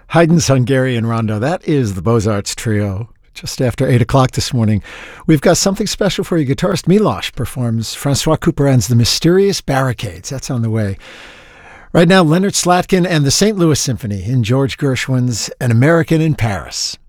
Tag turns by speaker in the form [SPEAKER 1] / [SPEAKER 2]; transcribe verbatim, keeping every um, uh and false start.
[SPEAKER 1] Haydn's Hungarian Rondo. That is the Beaux-Arts Trio. Just after eight o'clock this morning, we've got something special for you. Guitarist Milosh performs Francois Couperin's The Mysterious Barricades. That's on the way. Right now, Leonard Slatkin and the Saint Louis Symphony in George Gershwin's An American in Paris.